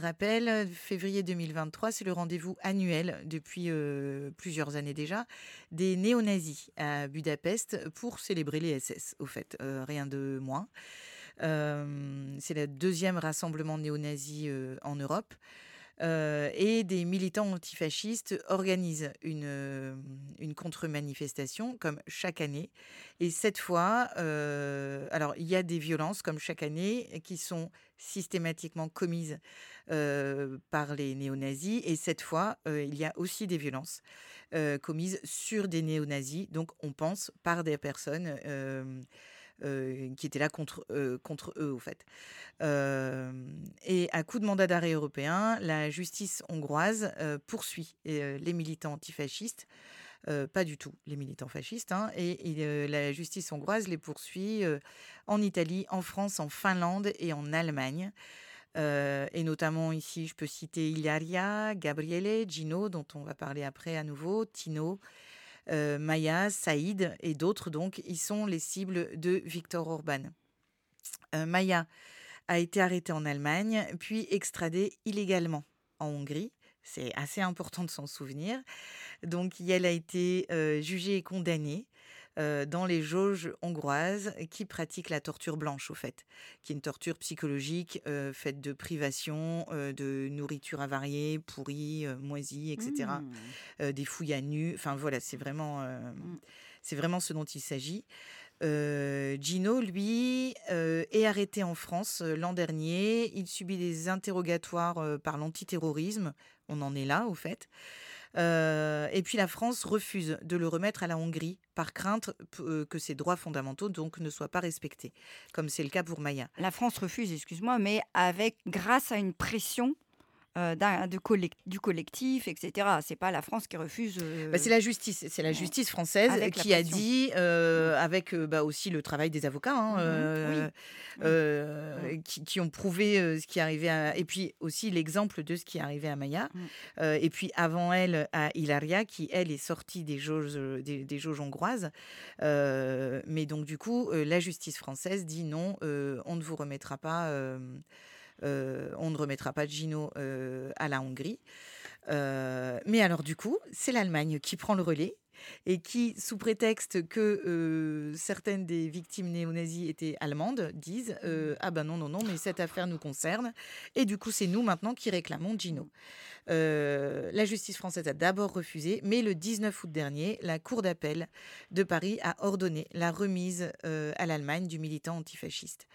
rappel, février 2023, c'est le rendez-vous annuel depuis plusieurs années déjà des néo-nazis à Budapest pour célébrer les SS, au fait, rien de moins. C'est le deuxième rassemblement néo-nazi en Europe. Et des militants antifascistes organisent une contre-manifestation comme chaque année. Et cette fois, alors il y a des violences comme chaque année qui sont systématiquement commises par les néo-nazis. Et cette fois, il y a aussi des violences commises sur des néo-nazis. Donc on pense par des personnes qui étaient là contre eux, au fait. Et à coup de mandat d'arrêt européen, la justice hongroise poursuit les militants antifascistes, pas du tout les militants fascistes, hein, et la justice hongroise les poursuit en Italie, en France, en Finlande et en Allemagne. Et notamment ici, je peux citer Ilaria, Gabriele, Gino, dont on va parler après à nouveau, Tino, Maya, Saïd et d'autres. Donc, ils sont les cibles de Viktor Orban. Maya a été arrêtée en Allemagne, puis extradée illégalement en Hongrie. C'est assez important de s'en souvenir. Donc, elle a été jugée et condamnée dans les jauges hongroises qui pratiquent la torture blanche, au fait, qui est une torture psychologique faite de privation, de nourriture avariée, pourrie, moisie, etc. Des fouilles à nu. Enfin, voilà, c'est vraiment ce dont il s'agit. Gino, lui, est arrêté en France l'an dernier. Il subit des interrogatoires par l'antiterrorisme. On en est là, au fait. Et puis la France refuse de le remettre à la Hongrie par crainte que ses droits fondamentaux donc ne soient pas respectés, comme c'est le cas pour Maya. La France refuse, excuse-moi, mais grâce à une pression du collectif, etc. C'est pas la France qui refuse. C'est la justice française qui a dit, avec aussi le travail des avocats, hein, qui ont prouvé ce qui arrivait à... Et puis aussi l'exemple de ce qui est arrivé à Maya. Et puis avant elle, à Ilaria, qui elle est sortie des jauges hongroises. Mais donc du coup, la justice française dit non, on ne vous remettra pas... on ne remettra pas Gino à la Hongrie. Mais alors du coup, c'est l'Allemagne qui prend le relais et qui, sous prétexte que certaines des victimes néo-nazis étaient allemandes, disent ah ben non, mais cette affaire nous concerne. Et du coup, c'est nous maintenant qui réclamons Gino. La justice française a d'abord refusé, mais le 19 août dernier, la Cour d'appel de Paris a ordonné la remise à l'Allemagne du militant antifasciste.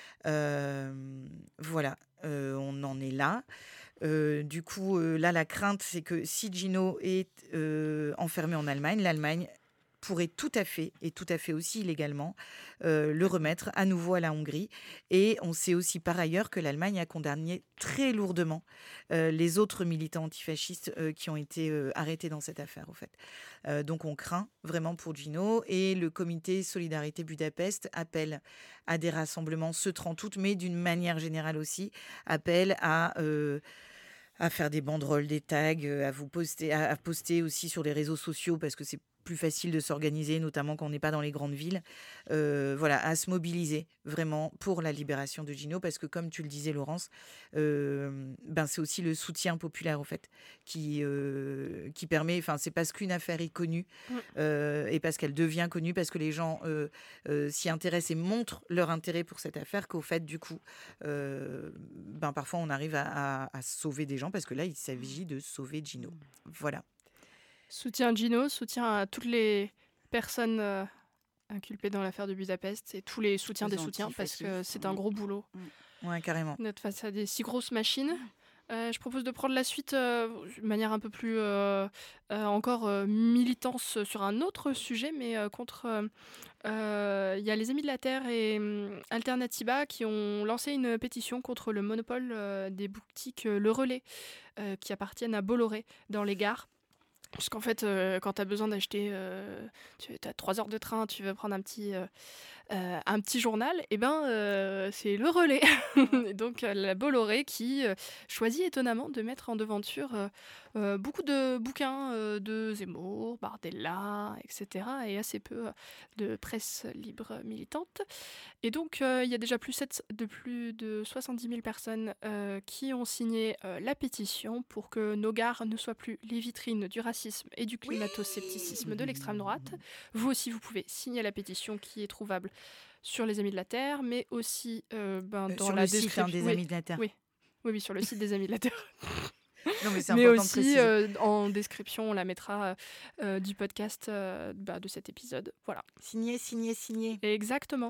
Voilà, on en est là. Du coup, là, la crainte, c'est que si Gino est enfermé en Allemagne, l'Allemagne pourrait tout à fait, et tout à fait aussi illégalement, le remettre à nouveau à la Hongrie. Et on sait aussi par ailleurs que l'Allemagne a condamné très lourdement les autres militants antifascistes qui ont été arrêtés dans cette affaire, au fait. Donc on craint vraiment pour Gino. Et le comité Solidarité Budapest appelle à des rassemblements ce 30 août, mais d'une manière générale aussi, appelle à faire des banderoles, des tags, à poster aussi sur les réseaux sociaux parce que c'est plus facile de s'organiser, notamment quand on n'est pas dans les grandes villes. Voilà, à se mobiliser vraiment pour la libération de Gino parce que, comme tu le disais, Laurence, c'est aussi le soutien populaire, au fait, qui permet. Enfin, c'est parce qu'une affaire est connue et parce qu'elle devient connue, parce que les gens s'y intéressent et montrent leur intérêt pour cette affaire qu'au fait, du coup, parfois on arrive à sauver des gens parce que là, il s'agit de sauver Gino. Voilà. Soutien à Gino, soutien à toutes les personnes inculpées dans l'affaire de Budapest et tous les soutiens des soutiens parce que c'est un gros boulot. Ouais, carrément. D'être face à des si grosses machines. Je propose de prendre la suite de manière un peu plus encore militance sur un autre sujet, mais contre... Il y a les Amis de la Terre et Alternativa qui ont lancé une pétition contre le monopole des boutiques Le Relais qui appartiennent à Bolloré dans les gares. Puisqu'en fait, quand tu as besoin d'acheter, tu as 3 heures de train, tu veux prendre un petit journal, et ben, c'est le relais. Et donc la Bolloré qui, choisit étonnamment de mettre en devanture, beaucoup de bouquins, de Zemmour, Bardella et cetera, et assez peu, de presse libre militante. Et donc, il y a déjà plus de 70 000 personnes qui ont signé la pétition pour que nos gares ne soient plus les vitrines du racisme et du Oui. climato-scepticisme de l'extrême droite. Vous aussi, vous pouvez signer la pétition qui est trouvable sur les Amis de la Terre, mais aussi dans Sur la le site description. des Oui, Amis de la Terre. oui, oui, oui, sur le site des Amis de la Terre. Non, mais c'est Mais important de aussi préciser. en description, on la mettra du podcast de cet épisode. Voilà. Signé, signé, signé. Exactement.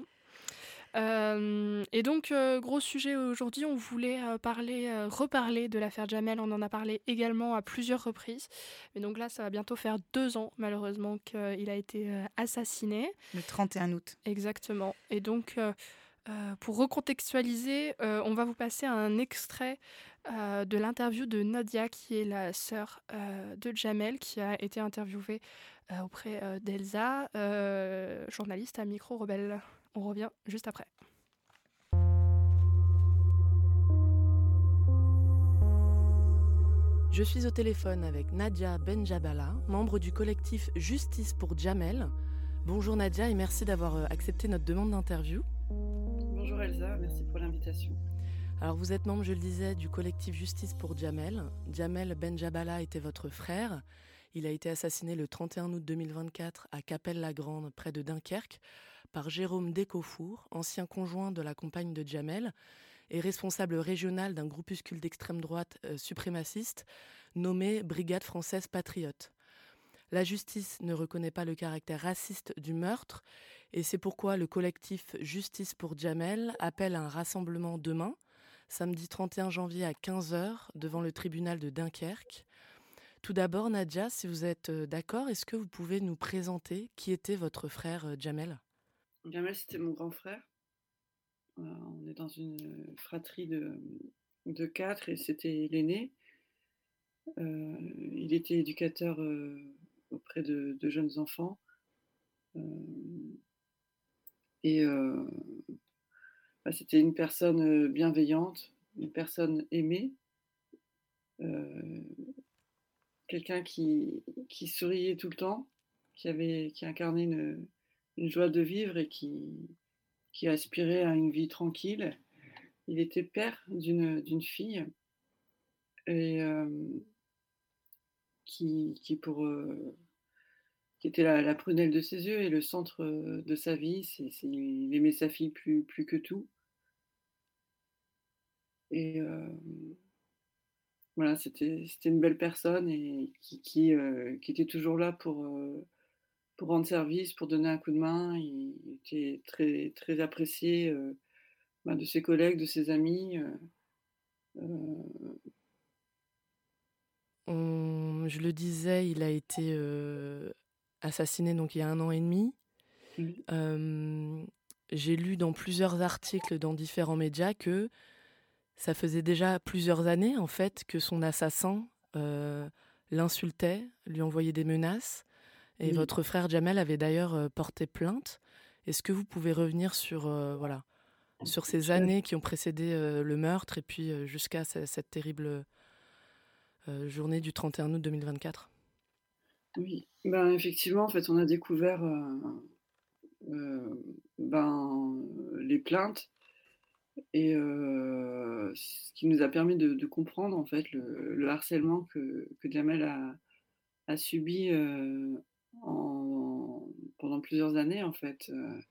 Et donc, gros sujet aujourd'hui, on voulait reparler de l'affaire Jamel. On en a parlé également à plusieurs reprises. Mais donc là, ça va bientôt faire 2 ans, malheureusement, qu'il a été assassiné. Le 31 août. Exactement. Et donc, pour recontextualiser, on va vous passer un extrait de l'interview de Nadia, qui est la sœur de Jamel, qui a été interviewée auprès d'Elsa, journaliste à Micro Rebelle. On revient juste après. Je suis au téléphone avec Nadia Benjabala, membre du collectif Justice pour Jamel. Bonjour Nadia et merci d'avoir accepté notre demande d'interview. Bonjour Elsa, merci pour l'invitation. Alors vous êtes membre, je le disais, du collectif Justice pour Jamel. Jamel Benjabala était votre frère. Il a été assassiné le 31 août 2024 à Capelle-la-Grande, près de Dunkerque, par Jérôme Descofour, ancien conjoint de la compagne de Jamel et responsable régional d'un groupuscule d'extrême droite suprémaciste nommé Brigade française patriote. La justice ne reconnaît pas le caractère raciste du meurtre et c'est pourquoi le collectif Justice pour Jamel appelle à un rassemblement demain, samedi 31 janvier à 15h, devant le tribunal de Dunkerque. Tout d'abord, Nadia, si vous êtes d'accord, est-ce que vous pouvez nous présenter qui était votre frère Jamel ? Jamel, c'était mon grand frère. On est dans une fratrie de 4 et c'était l'aîné. Il était éducateur auprès de jeunes enfants. C'était une personne bienveillante, une personne aimée, quelqu'un qui souriait tout le temps, qui incarnait une joie de vivre et qui aspirait à une vie tranquille. Il était père d'une fille et qui était la prunelle de ses yeux et le centre de sa vie. Il aimait sa fille plus que tout. Et voilà, c'était une belle personne et qui était toujours là pour rendre service, pour donner un coup de main. Il était très, très apprécié de ses collègues, de ses amis. Je le disais, il a été assassiné donc il y a 1 an et demi. J'ai lu dans plusieurs articles dans différents médias que ça faisait déjà plusieurs années en fait que son assassin l'insultait, lui envoyait des menaces. Et votre frère Jamel avait d'ailleurs porté plainte. Est-ce que vous pouvez revenir sur ces années qui ont précédé le meurtre et puis jusqu'à cette terrible journée du 31 août 2024 ? Oui, effectivement, en fait, on a découvert les plaintes et ce qui nous a permis de comprendre en fait le harcèlement que Jamel a subi pendant plusieurs années en fait.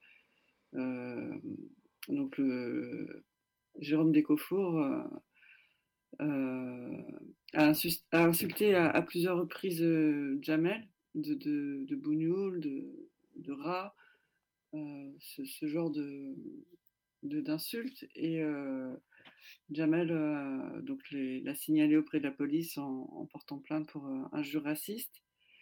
Donc Jérôme Descofour a insulté à plusieurs reprises Jamel de bougnoul, de rat, ce genre d'insultes. Et Jamel l'a signalé auprès de la police en portant plainte pour injure raciste.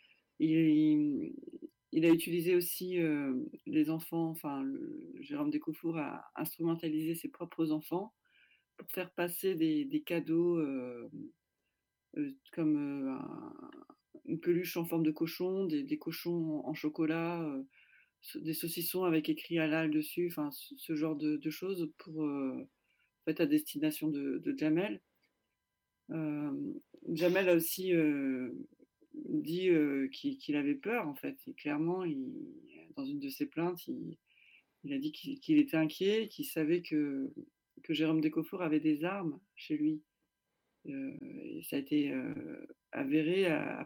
Il a utilisé aussi les enfants, Jérôme Descofour a instrumentalisé ses propres enfants pour faire passer des cadeaux comme une peluche en forme de cochon, des cochons en chocolat, des saucissons avec écrit halal dessus, enfin ce genre de choses pour, en fait, à destination de Jamel. Jamel a aussi dit qu'il avait peur, en fait. Et clairement, dans une de ses plaintes, il a dit qu'il était inquiet, qu'il savait que Jérôme Descofour avait des armes chez lui. Et ça a été avéré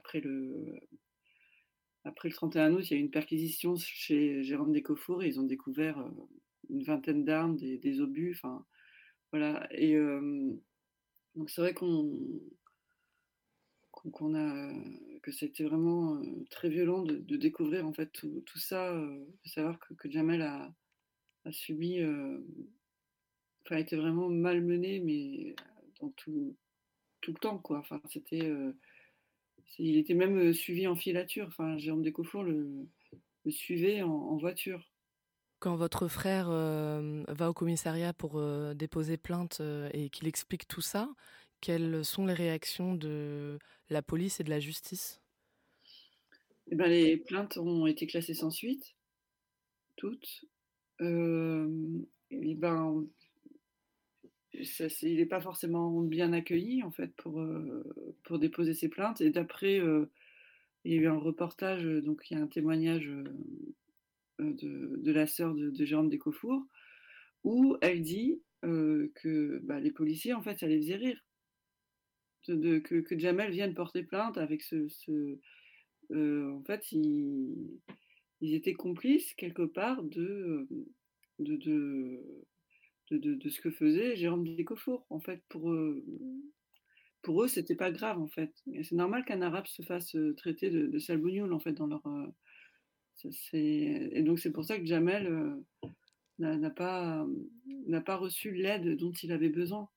après le 31 août. Il y a eu une perquisition chez Jérôme Descofour et ils ont découvert une vingtaine d'armes, des obus, enfin voilà. Et donc c'est vrai que c'était vraiment très violent de découvrir en fait tout ça, de savoir que Jamel a subi, enfin, a été vraiment malmené, mais dans tout le temps, quoi. Enfin, il était même suivi en filature. Enfin, Jérôme Descofour le suivait en voiture. Quand votre frère va au commissariat pour déposer plainte et qu'il explique tout ça, quelles sont les réactions de la police et de la justice? Eh ben, les plaintes ont été classées sans suite, toutes. Et ben, il n'est pas forcément bien accueilli en fait pour déposer ses plaintes. Et d'après, il y a eu un reportage, donc il y a un témoignage de la sœur de Jérôme Descofour, où elle dit que bah, les policiers, en fait, ça les faisait rire. Que Jamel vienne porter plainte avec en fait, ils étaient complices quelque part de, de, de ce que faisait Jérôme Descofour. En fait, pour eux, c'était pas grave, en fait. Et c'est normal qu'un arabe se fasse traiter de sale bougnoule, en fait, dans leur. Et donc, c'est pour ça que Jamel n'a pas reçu l'aide dont il avait besoin.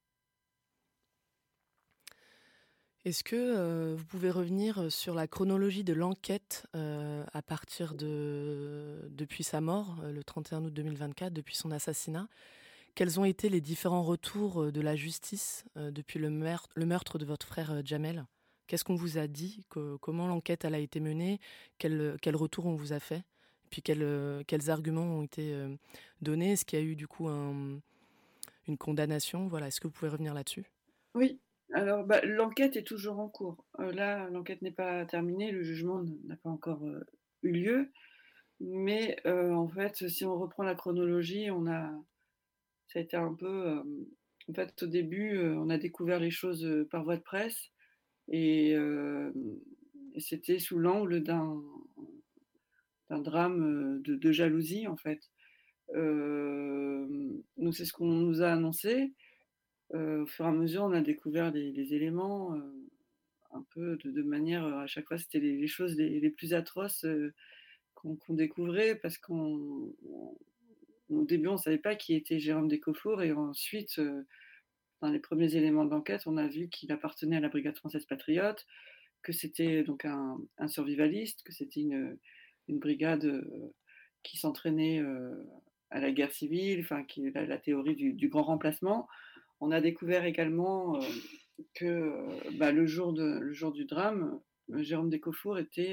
Est-ce que vous pouvez revenir sur la chronologie de l'enquête à partir depuis sa mort, le 31 août 2024, depuis son assassinat? Quels ont été les différents retours de la justice depuis le meurtre de votre frère Jamel? Qu'est-ce qu'on vous a dit? Comment l'enquête elle a été menée? Quel retour on vous a fait? Et puis quels arguments ont été donnés? Est-ce qu'il y a eu du coup une condamnation? Voilà, est-ce que vous pouvez revenir là-dessus? Oui, alors bah, l'enquête est toujours en cours. Là, l'enquête n'est pas terminée, le jugement n'a pas encore eu lieu. Mais en fait, si on reprend la chronologie, ça a été un peu. En fait, au début, on a découvert les choses par voie de presse et, et c'était sous l'angle d'un drame de jalousie, en fait. Donc, c'est ce qu'on nous a annoncé. Au fur et à mesure, on a découvert les éléments un peu de manière. À chaque fois, c'était les choses les plus atroces qu'on découvrait parce au début, on ne savait pas qui était Jérôme Descofour et ensuite, dans les premiers éléments d'enquête, on a vu qu'il appartenait à la Brigade française patriote, que c'était donc un survivaliste, que c'était une brigade qui s'entraînait à la guerre civile, enfin, qui est la théorie du grand remplacement. On a découvert également que bah, le jour du drame, Jérôme Descofour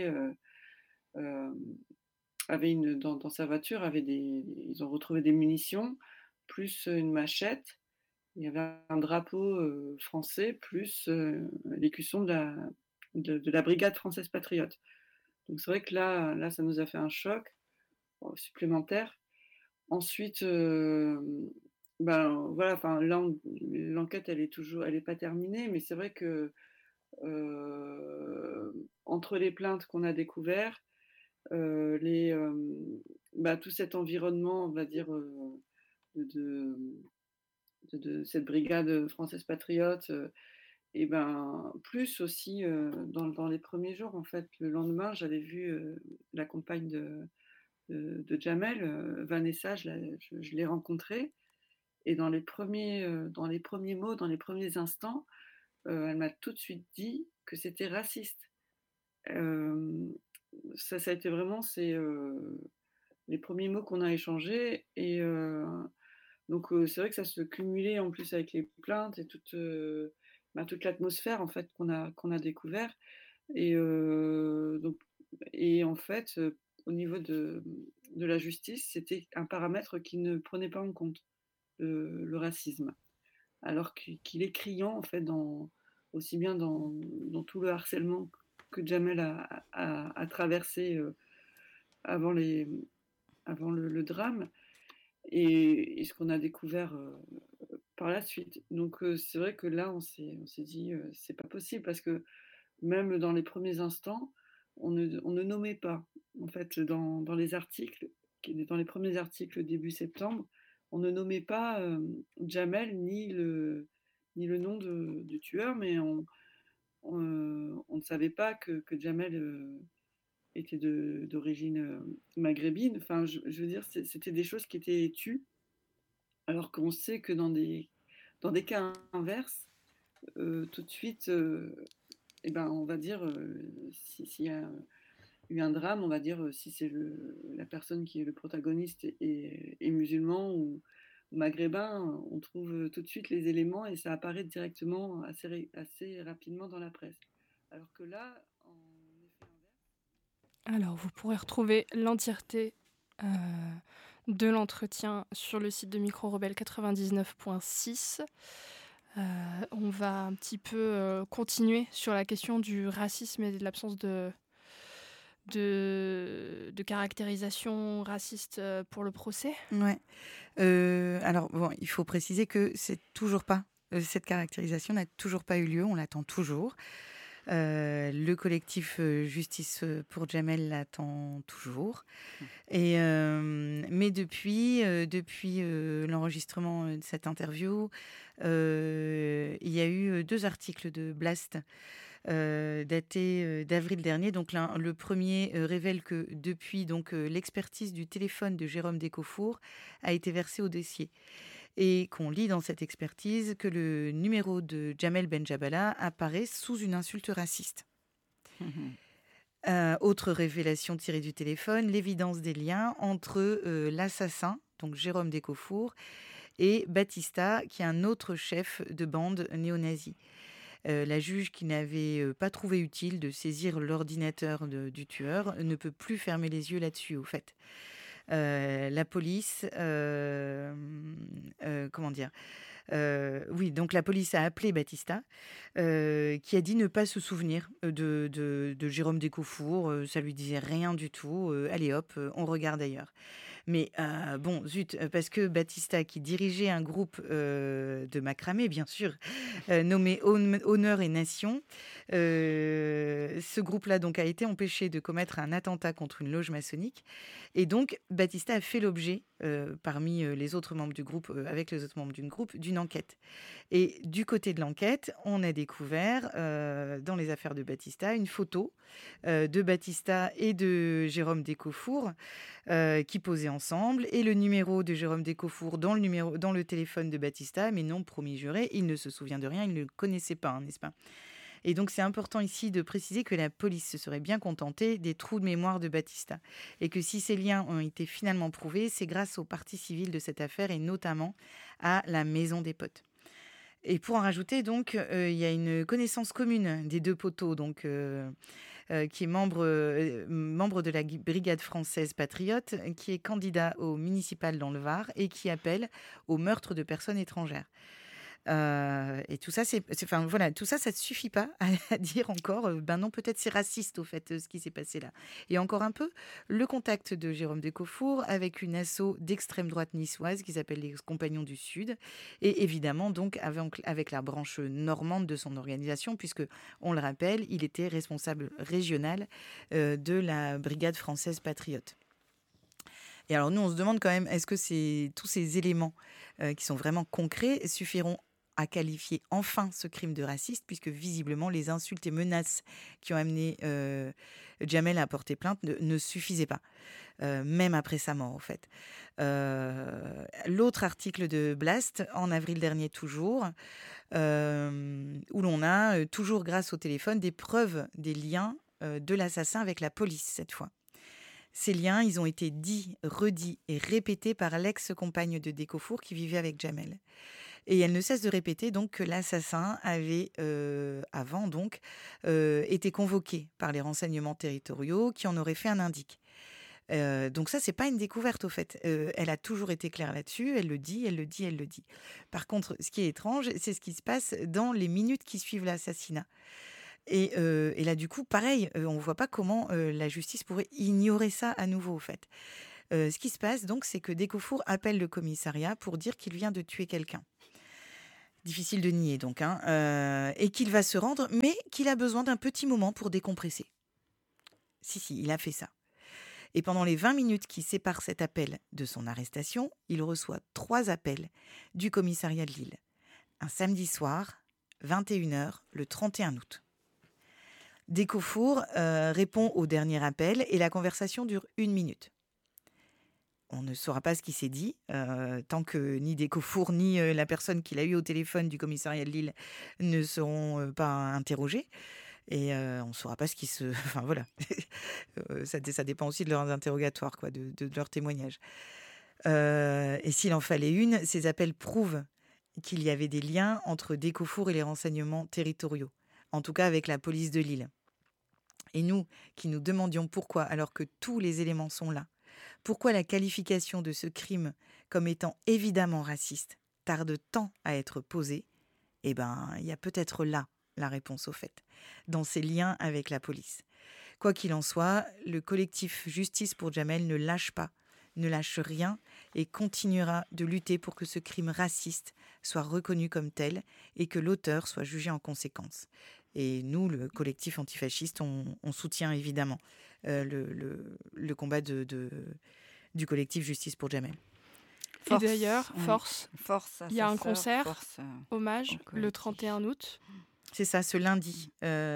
avait dans sa voiture, ils ont retrouvé des munitions, plus une machette. Il y avait un drapeau français, plus l'écusson de la brigade française patriote. Donc c'est vrai que là, ça nous a fait un choc supplémentaire. Ensuite, ben voilà, enfin là, l'enquête, elle est pas terminée, mais c'est vrai que entre les plaintes qu'on a découvert, bah, tout cet environnement, on va dire, de, de cette brigade française patriote, et ben plus aussi dans les premiers jours, en fait. Le lendemain, j'avais vu la compagne de Jamel, Vanessa, je l'ai rencontrée. Et dans les premiers mots, dans les premiers instants, elle m'a tout de suite dit que c'était raciste. Ça a été vraiment les premiers mots qu'on a échangés. Et donc, c'est vrai que ça se cumulait en plus avec les plaintes et toute l'atmosphère en fait qu'on a découvert. Et, donc, en fait, au niveau de la justice, c'était un paramètre qui ne prenait pas en compte le racisme. Alors qu'il est criant, en fait, aussi bien dans tout le harcèlement que Jamel a traversé avant, avant le drame, et ce qu'on a découvert par la suite. Donc c'est vrai que là, on s'est dit, c'est pas possible, parce que même dans les premiers instants, on ne nommait pas. En fait, dans les articles, dans les premiers articles début septembre, on ne nommait pas Jamel ni le nom du tueur, mais on ne savait pas que Jamel était d'origine maghrébine. Enfin, je veux dire, c'était des choses qui étaient tues, alors qu'on sait que dans des cas inverses, tout de suite, eh ben, on va dire, s'il y a eu un drame, on va dire, si c'est la personne qui est le protagoniste est musulman ou maghrébin, on trouve tout de suite les éléments et ça apparaît directement assez rapidement dans la presse. Alors que là, en effet inverse. Alors, vous pourrez retrouver l'entièreté de l'entretien sur le site de Micro Rebelle 99.6. On va un petit peu continuer sur la question du racisme et de l'absence de caractérisation raciste pour le procès. Ouais. Alors, bon, il faut préciser que c'est toujours pas, cette caractérisation n'a toujours pas eu lieu, on l'attend toujours. Le collectif Justice pour Jamel l'attend toujours. Et, mais depuis l'enregistrement de cette interview, il y a eu 2 articles de Blast datés d'avril dernier. Donc le premier révèle que depuis l'expertise du téléphone de Jérôme Descofour a été versée au dossier. Et qu'on lit dans cette expertise que le numéro de Jamel Benjabala apparaît sous une insulte raciste. Autre révélation tirée du téléphone, l'évidence des liens entre l'assassin, donc Jérôme Descofour, et Batista, qui est un autre chef de bande néo-nazi. La juge, qui n'avait pas trouvé utile de saisir l'ordinateur du tueur, ne peut plus fermer les yeux là-dessus, au fait. La police, comment dire, oui, donc la police a appelé Batista, qui a dit ne pas se souvenir de Jérôme Descofour. Ça lui disait rien du tout. Allez hop, on regarde ailleurs. Mais bon, zut, parce que Batista, qui dirigeait un groupe de macramé, bien sûr, nommé Honneur et Nation, ce groupe-là donc a été empêché de commettre un attentat contre une loge maçonnique. Et donc, Batista a fait l'objet, parmi les autres membres du groupe, avec les autres membres du groupe, d'une enquête. Et du côté de l'enquête, on a découvert, dans les affaires de Batista, une photo de Batista et de Jérôme Descofour qui posaient ensemble, et le numéro de Jérôme Descofour dans le téléphone de Batista, mais non, promis juré, il ne se souvient de rien, il ne le connaissait pas, hein, n'est-ce pas ? Et donc, c'est important ici de préciser que la police se serait bien contentée des trous de mémoire de Batista. Et que si ces liens ont été finalement prouvés, c'est grâce aux parties civiles de cette affaire et notamment à la Maison des Potes. Et pour en rajouter, donc, il y a une connaissance commune des 2 poteaux, donc, qui est membre de la brigade française patriote, qui est candidat au municipal dans le Var et qui appelle au meurtre de personnes étrangères. Et tout ça, voilà, tout ça, ça ne suffit pas à dire encore, ben non, peut-être c'est raciste au fait, ce qui s'est passé là. Et encore un peu, le contact de Jérôme Descofour avec une asso d'extrême droite niçoise qui s'appelle les Compagnons du Sud, et évidemment donc avec la branche normande de son organisation, puisque, on le rappelle, il était responsable régional de la brigade française patriote. Et alors nous, on se demande quand même, est-ce que tous ces éléments qui sont vraiment concrets suffiront à qualifier enfin ce crime de raciste, puisque visiblement les insultes et menaces qui ont amené Jamel à porter plainte ne suffisaient pas, même après sa mort, en fait. L'autre article de Blast, en avril dernier toujours, où l'on a, toujours grâce au téléphone, des preuves des liens de l'assassin avec la police, cette fois. Ces liens, ils ont été dits, redits et répétés par l'ex-compagne de Descofour qui vivait avec Jamel. Et elle ne cesse de répéter donc que l'assassin avait, avant donc, été convoqué par les renseignements territoriaux qui en auraient fait un indique. Donc ça, c'est pas une découverte au fait. Elle a toujours été claire là-dessus, elle le dit, elle le dit, elle le dit. Par contre, ce qui est étrange, c'est ce qui se passe dans les minutes qui suivent l'assassinat. Et là, du coup, pareil, on ne voit pas comment la justice pourrait ignorer ça à nouveau, au fait. Ce qui se passe, donc, c'est que Décofour appelle le commissariat pour dire qu'il vient de tuer quelqu'un. Difficile de nier, donc, hein, et qu'il va se rendre, mais qu'il a besoin d'un petit moment pour décompresser. Si, il a fait ça. Et pendant les 20 minutes qui séparent cet appel de son arrestation, il reçoit 3 appels du commissariat de Lille. Un samedi soir, 21h, le 31 août. Décofour répond au dernier appel et la conversation dure 1 minute. On ne saura pas ce qui s'est dit, tant que ni Décofour ni la personne qu'il a eue au téléphone du commissariat de Lille ne seront pas interrogés. Et on ne saura pas ce qui se... Enfin voilà, ça dépend aussi de leurs interrogatoires, quoi, de leurs témoignages. Et s'il en fallait une, ces appels prouvent qu'il y avait des liens entre Décofour et les renseignements territoriaux, en tout cas avec la police de Lille. Et nous, qui nous demandions pourquoi, alors que tous les éléments sont là, pourquoi la qualification de ce crime comme étant évidemment raciste tarde tant à être posée, eh ben, il y a peut-être là la réponse au fait, dans ses liens avec la police. Quoi qu'il en soit, le collectif Justice pour Jamel ne lâche pas, ne lâche rien et continuera de lutter pour que ce crime raciste soit reconnu comme tel et que l'auteur soit jugé en conséquence. Et nous, le collectif antifasciste, on soutient évidemment le combat du collectif Justice pour Jamel. Et d'ailleurs, Force il y a un concert hommage le 31 août. C'est ça, ce lundi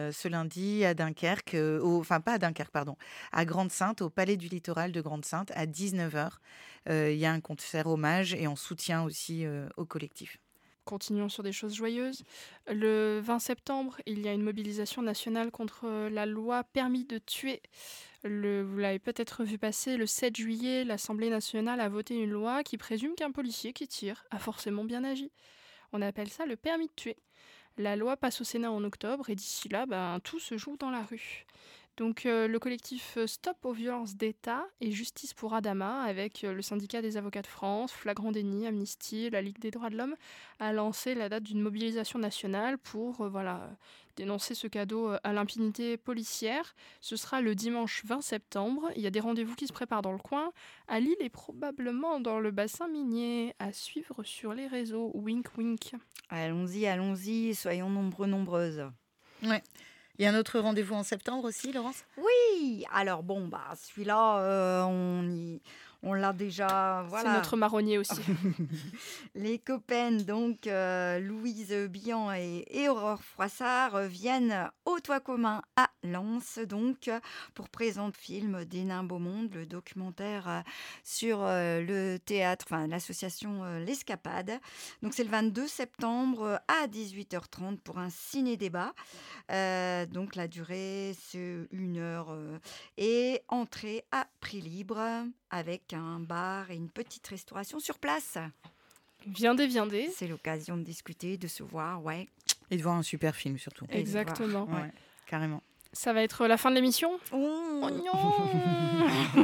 à Dunkerque, pas à Dunkerque, pardon, à Grande-Synthe, au Palais du Littoral de Grande-Synthe, à 19h. Il y a un concert hommage et en soutien aussi au collectif. Continuons sur des choses joyeuses. Le 20 septembre, il y a une mobilisation nationale contre la loi permis de tuer. Vous l'avez peut-être vu passer, le 7 juillet, l'Assemblée nationale a voté une loi qui présume qu'un policier qui tire a forcément bien agi. On appelle ça le permis de tuer. La loi passe au Sénat en octobre et d'ici là, tout se joue dans la rue. Donc le collectif Stop aux violences d'État et Justice pour Adama, avec le syndicat des avocats de France, Flagrant Déni, Amnesty, la Ligue des droits de l'homme, a lancé la date d'une mobilisation nationale pour dénoncer ce cadeau à l'impunité policière. Ce sera le dimanche 20 septembre. Il y a des rendez-vous qui se préparent dans le coin, à Lille et probablement dans le bassin minier, à suivre sur les réseaux. Wink wink. Allons-y, soyons nombreuses. Ouais. Il y a un autre rendez-vous en septembre aussi, Laurence ? Oui, alors celui-là, on l'a déjà... Voilà. C'est notre marronnier aussi. Les copaines, donc, Louise Bihan et Aurore Froissart viennent au Toit commun à Lens, donc, pour présenter le film des Nains Beau Monde, le documentaire sur le théâtre, l'association L'Escapade. Donc, c'est le 22 septembre à 18h30 pour un ciné-débat. Donc, la durée, c'est 1 heure et entrée à prix libre avec un bar et une petite restauration sur place. Viendez. C'est l'occasion de discuter, de se voir, ouais. Et de voir un super film surtout. Exactement. Ouais, carrément. Ça va être la fin de l'émission. Oh non.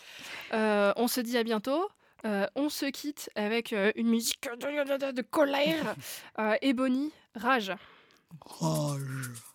On se dit à bientôt. On se quitte avec une musique de colère. Ebony, Rage. Rage.